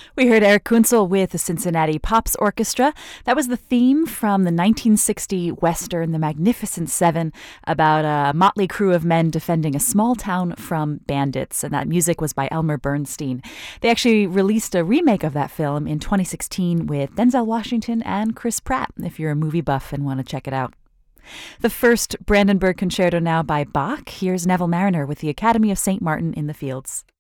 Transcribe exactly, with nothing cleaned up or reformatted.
We heard Eric Kunzel with the Cincinnati Pops Orchestra. That was the theme from the nineteen sixty Western The Magnificent Seven about a motley crew of men defending a small town from bandits. And that music was by Elmer Bernstein. They actually released a remake of that film in twenty sixteen with Denzel Washington and Chris Pratt, if you're a movie buff and want to check it out. The first Brandenburg Concerto now by Bach. Here's Neville Marriner with the Academy of Saint Martin in the Fields.